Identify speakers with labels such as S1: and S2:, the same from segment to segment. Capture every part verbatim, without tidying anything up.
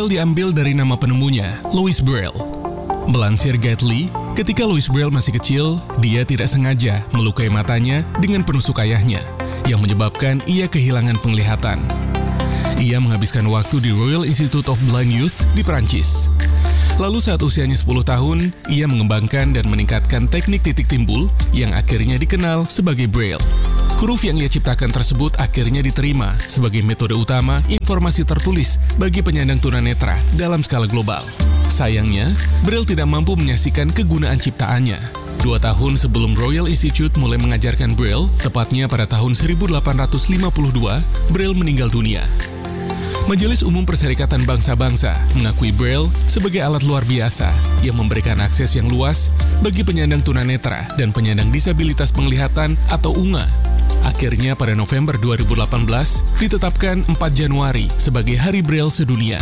S1: Braille diambil dari nama penemunya, Louis Braille. Melansir Gately, ketika Louis Braille masih kecil, dia tidak sengaja melukai matanya dengan penusuk ayahnya, yang menyebabkan ia kehilangan penglihatan. Ia menghabiskan waktu di Royal Institute of Blind Youth di Perancis. Lalu saat usianya sepuluh tahun, ia mengembangkan dan meningkatkan teknik titik timbul yang akhirnya dikenal sebagai Braille. Huruf yang ia ciptakan tersebut akhirnya diterima sebagai metode utama informasi tertulis bagi penyandang tunanetra dalam skala global. Sayangnya, Braille tidak mampu menyaksikan kegunaan ciptaannya. Dua tahun sebelum Royal Institute mulai mengajarkan Braille, tepatnya pada tahun seribu delapan ratus lima puluh dua, Braille meninggal dunia. Majelis Umum Perserikatan Bangsa-Bangsa mengakui Braille sebagai alat luar biasa yang memberikan akses yang luas bagi penyandang tunanetra dan penyandang disabilitas penglihatan atau U N A. Akhirnya pada November dua ribu delapan belas ditetapkan empat Januari sebagai Hari Braille Sedunia.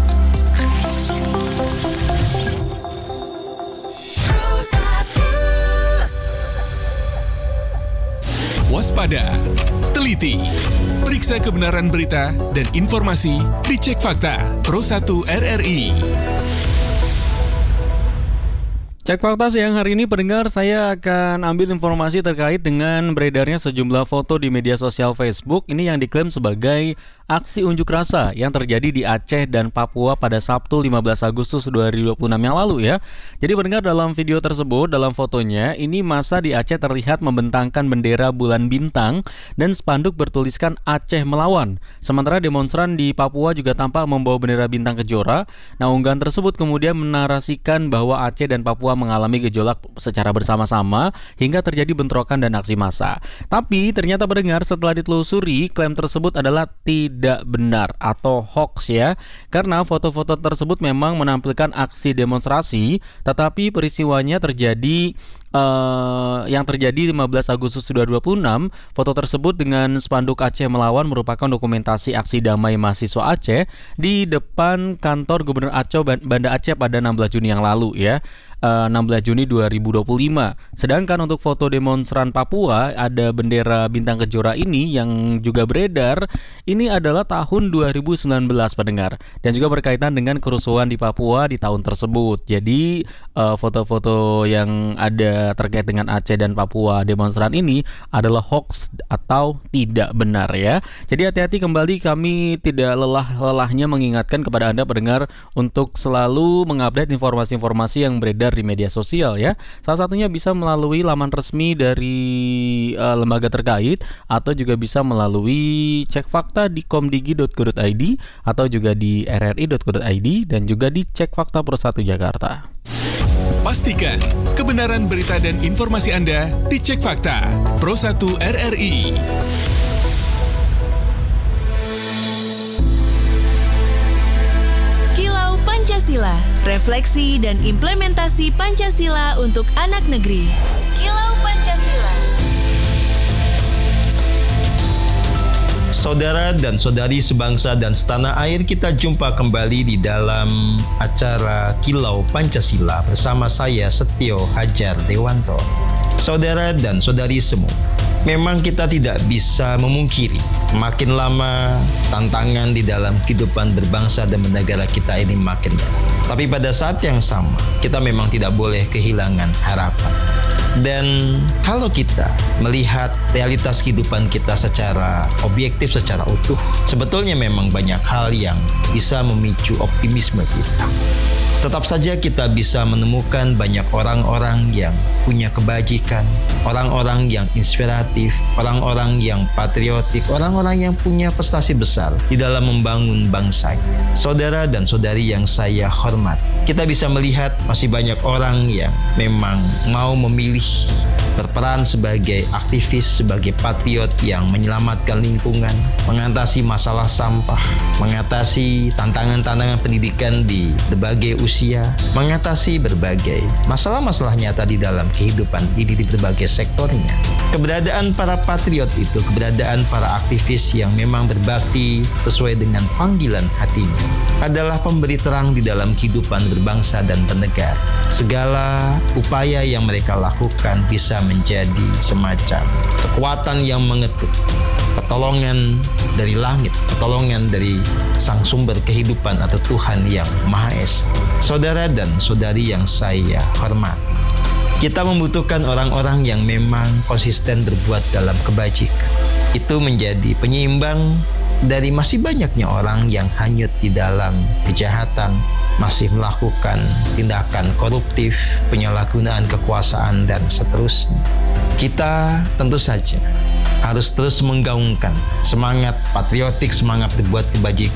S1: Waspada, teliti, periksa kebenaran berita dan informasi di Cek Fakta Pro satu R R I.
S2: Cek Fakta siang hari ini pendengar, saya akan ambil informasi terkait dengan beredarnya sejumlah foto di media sosial Facebook ini yang diklaim sebagai aksi unjuk rasa yang terjadi di Aceh dan Papua pada Sabtu lima belas Agustus dua ribu dua puluh enam yang lalu ya. Jadi pendengar, dalam video tersebut, dalam fotonya, ini massa di Aceh terlihat membentangkan bendera bulan bintang dan spanduk bertuliskan Aceh melawan. Sementara demonstran di Papua juga tampak membawa bendera bintang kejora. Nah, unggahan tersebut kemudian menarasikan bahwa Aceh dan Papua mengalami gejolak secara bersama-sama hingga terjadi bentrokan dan aksi massa. Tapi ternyata pendengar, setelah ditelusuri, klaim tersebut adalah tidak tidak benar atau hoax ya, karena foto-foto tersebut memang menampilkan aksi demonstrasi, tetapi peristiwanya terjadi uh, yang terjadi lima belas Agustus dua ribu dua puluh enam. Foto tersebut dengan spanduk Aceh melawan merupakan dokumentasi aksi damai mahasiswa Aceh di depan kantor Gubernur Aceh Banda Aceh pada enam belas Juni yang lalu ya. enam belas Juni dua ribu dua puluh lima. Sedangkan untuk foto demonstran Papua, ada bendera bintang kejora ini yang juga beredar. Ini adalah tahun dua ribu sembilan belas pendengar, dan juga berkaitan dengan kerusuhan di Papua di tahun tersebut. Jadi uh, foto-foto yang ada terkait dengan Aceh dan Papua demonstran ini adalah hoax atau tidak benar ya. Jadi hati-hati kembali, kami tidak lelah-lelahnya mengingatkan kepada Anda pendengar untuk selalu mengupdate informasi-informasi yang beredar di media sosial ya. Salah satunya bisa melalui laman resmi dari uh, lembaga terkait, atau juga bisa melalui Cek Fakta di komdigi dot go dot i d atau juga di r r i dot co dot i d dan juga di Cek Fakta Pro satu Jakarta.
S1: Pastikan kebenaran berita dan informasi Anda di Cek Fakta Pro satu R R I.
S3: Pancasila, refleksi dan implementasi Pancasila untuk anak negeri. Kilau Pancasila.
S4: Saudara dan saudari sebangsa dan setanah air, kita jumpa kembali di dalam acara Kilau Pancasila bersama saya Setio Hajar Dewanto. Saudara dan saudari semua, memang kita tidak bisa memungkiri makin lama tantangan di dalam kehidupan berbangsa dan bernegara kita ini makin berat. Tapi pada saat yang sama, kita memang tidak boleh kehilangan harapan. Dan kalau kita melihat realitas kehidupan kita secara objektif, secara utuh, sebetulnya memang banyak hal yang bisa memicu optimisme kita. Tetap saja kita bisa menemukan banyak orang-orang yang punya kebajikan, orang-orang yang inspiratif, orang-orang yang patriotik, orang-orang yang punya prestasi besar di dalam membangun bangsa. Saudara dan saudari yang saya hormat, kita bisa melihat masih banyak orang yang memang mau memilih berperan sebagai aktivis, sebagai patriot yang menyelamatkan lingkungan, mengatasi masalah sampah, mengatasi tantangan-tantangan pendidikan di berbagai usia, mengatasi berbagai masalah-masalah nyata di dalam kehidupan ini di berbagai sektornya. Keberadaan para patriot itu, keberadaan para aktivis yang memang berbakti sesuai dengan panggilan hatinya, adalah pemberi terang di dalam kehidupan berbangsa dan bernegara. Segala upaya yang mereka lakukan bisa menjadi semacam kekuatan yang mengetuk pertolongan dari langit, pertolongan dari sang sumber kehidupan atau Tuhan yang Maha Esa. Saudara dan saudari yang saya hormati, kita membutuhkan orang-orang yang memang konsisten berbuat dalam kebajikan. Itu menjadi penyeimbang dari masih banyaknya orang yang hanyut di dalam kejahatan, masih melakukan tindakan koruptif, penyalahgunaan kekuasaan, dan seterusnya. Kita tentu saja harus terus menggaungkan semangat patriotik, semangat berbuat kebajikan